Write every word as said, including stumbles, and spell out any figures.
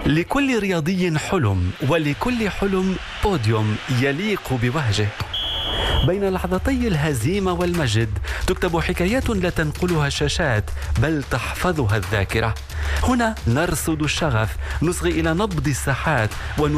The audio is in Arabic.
لكل رياضي حلم، ولكل حلم بوديوم يليق بوهجه. بين لحظتي الهزيمة والمجد تكتب حكايات لا تنقلها الشاشات بل تحفظها الذاكرة. هنا نرصد الشغف، نصغي إلى نبض الساحات